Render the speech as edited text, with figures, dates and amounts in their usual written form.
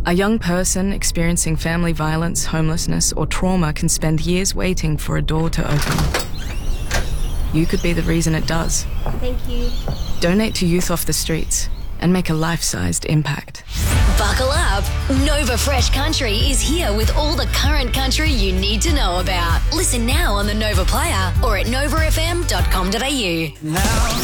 A young person experiencing family violence, homelessness, or trauma can spend years waiting for a door to open. You could be the reason it does. Thank you. Donate to Youth Off the Streets and make a life-sized impact. Buckle up. Nova Fresh Country is here with all the current country you need to know about. Listen now on the Nova Player or at novafm.com.au.